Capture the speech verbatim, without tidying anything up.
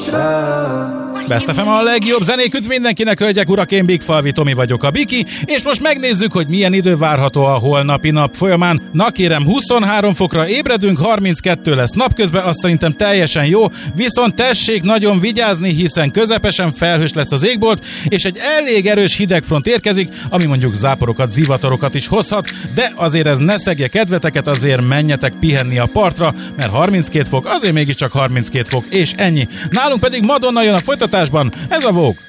Best ef em a legjobb zenék, üdv mindenkinek, hölgyek, urak, én Big Falvi Tomi vagyok, a Biki, és most megnézzük, hogy milyen idő várható a holnapi nap folyamán. Na kérem, huszonhárom fokra ébredünk, harminckettő lesz napközben, azt szerintem teljesen jó, viszont tessék nagyon vigyázni, hiszen közepesen felhős lesz az égbolt, és egy elég erős hidegfront érkezik, ami mondjuk záporokat, zivatarokat is hozhat, de azért ez ne szegje kedveteket, azért menjetek pihenni a partra, mert harminckét fok, azért mégiscsak harminckét fok, és ennyi. Nálunk pedig Madonna jön a folytatásban, ez a Vogue.